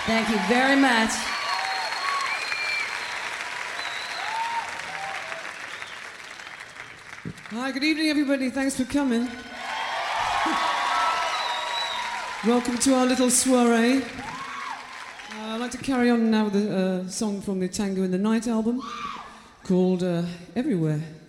Thank you very much. Hi, good evening, everybody. Thanks for coming. Welcome to our little soiree. I'd like to carry on now with a song from the Tango in the Night album called Everywhere.